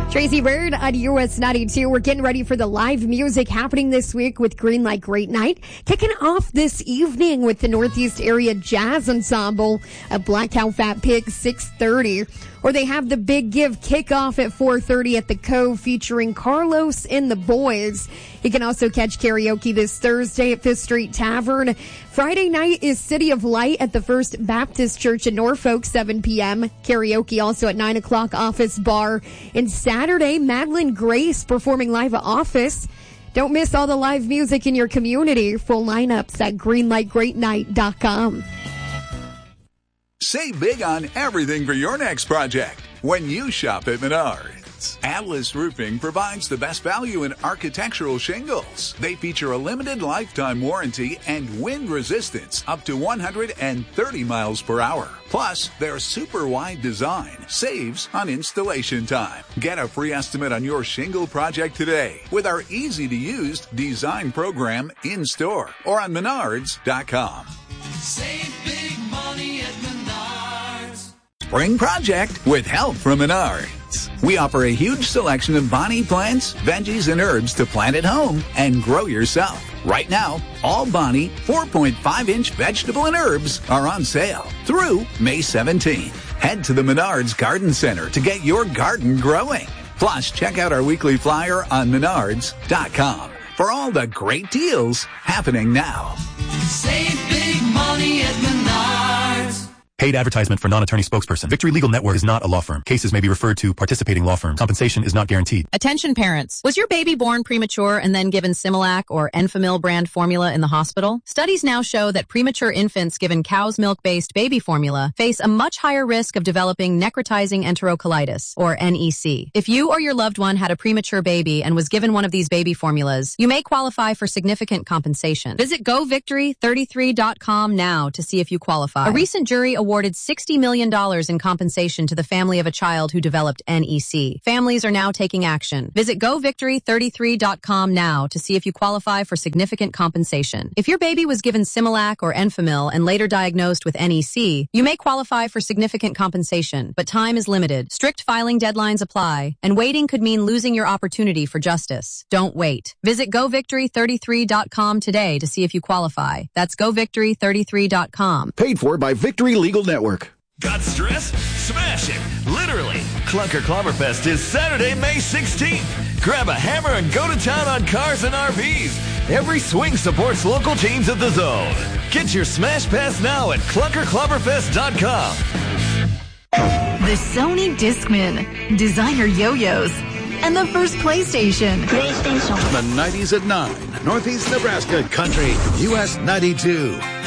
Tracy Bird on US 92. We're getting ready for the live music happening this week with Greenlight Great Night. Kicking off this evening with the Northeast Area Jazz Ensemble at Black Cow Fat Pig, 6:30. Or they have the Big Give kickoff at 4:30 at the Cove featuring Carlos and the Boys. You can also catch karaoke this Thursday at Fifth Street Tavern. Friday night is City of Light at the First Baptist Church in Norfolk, 7 p.m. Karaoke also at 9 o'clock, Office Bar. And Saturday, Madeline Grace performing live at Office. Don't miss all the live music in your community. Full lineups at greenlightgreatnight.com. Save big on everything for your next project when you shop at Menards. Atlas Roofing provides the best value in architectural shingles. They feature a limited lifetime warranty and wind resistance up to 130 miles per hour. Plus, their super wide design saves on installation time. Get a free estimate on your shingle project today with our easy-to-use design program in-store or on Menards.com. Save big money at Menards. Spring project with help from Menards. We offer a huge selection of Bonnie plants, veggies, and herbs to plant at home and grow yourself. Right now, all Bonnie 4.5-inch vegetable and herbs are on sale through May 17th. Head to the Menards Garden Center to get your garden growing. Plus, check out our weekly flyer on Menards.com for all the great deals happening now. Save big money at Menards. Paid advertisement for non-attorney spokesperson. Victory Legal Network is not a law firm. Cases may be referred to participating law firms. Compensation is not guaranteed. Attention parents. Was your baby born premature and then given Similac or Enfamil brand formula in the hospital? Studies now show that premature infants given cow's milk-based baby formula face a much higher risk of developing necrotizing enterocolitis, or NEC. If you or your loved one had a premature baby and was given one of these baby formulas, you may qualify for significant compensation. Visit govictory33.com now to see if you qualify. A recent jury awarded $60 million in compensation to the family of a child who developed NEC. Families are now taking action. Visit govictory33.com now to see if you qualify for significant compensation. If your baby was given Similac or Enfamil and later diagnosed with NEC, you may qualify for significant compensation, but time is limited. Strict filing deadlines apply, and waiting could mean losing your opportunity for justice. Don't wait. Visit govictory33.com today to see if you qualify. That's govictory33.com. Paid for by Victory Legal Network. Got stress? Smash it! Literally. Clunker Clobberfest is Saturday, May 16th. Grab a hammer and go to town on cars and RVs. Every swing supports local teams at the Zone. Get your Smash Pass now at clunkerclobberfest.com. The Sony Discman, designer yo-yos, and the first PlayStation. The 90s at 9, Northeast Nebraska Country, US 92.